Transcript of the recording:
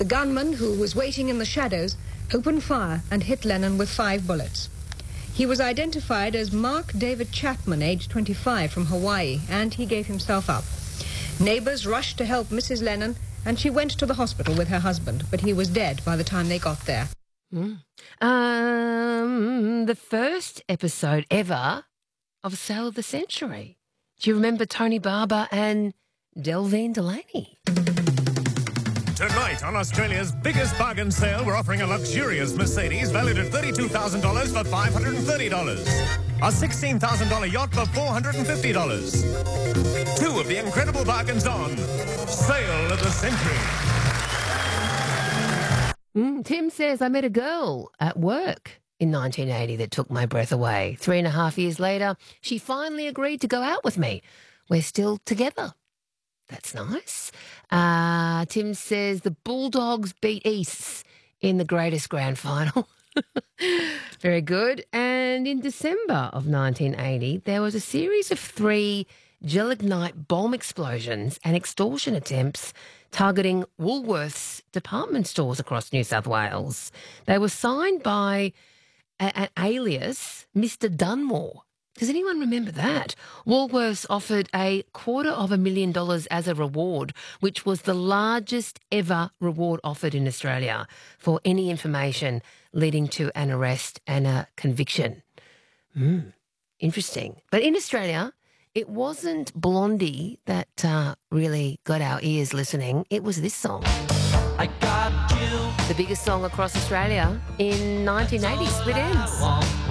The gunman, who was waiting in the shadows, opened fire and hit Lennon with 5 bullets. He was identified as Mark David Chapman, aged 25, from Hawaii, and he gave himself up. Neighbors rushed to help Mrs. Lennon, and she went to the hospital with her husband, but he was dead by the time they got there. The first episode ever of Sale of the Century. Do you remember Tony Barber and Delvine Delaney? Tonight on Australia's biggest bargain sale, we're offering a luxurious Mercedes valued at $32,000 for $530. A $16,000 yacht for $450. 2 of the incredible bargains on Sale of the Century. Tim says, I met a girl at work in 1980 that took my breath away. 3.5 years later, she finally agreed to go out with me. We're still together. That's nice. Tim says the Bulldogs beat Easts in the greatest grand final. Very good. And in December of 1980, there was a series of 3 gelignite bomb explosions and extortion attempts targeting Woolworths department stores across New South Wales. They were signed by an alias, Mr. Dunmore. Does anyone remember that? Woolworths offered $250,000 as a reward, which was the largest ever reward offered in Australia for any information leading to an arrest and a conviction. Interesting. But in Australia, it wasn't Blondie that really got our ears listening. It was this song. I got you. The biggest song across Australia in 1980, Split Ends.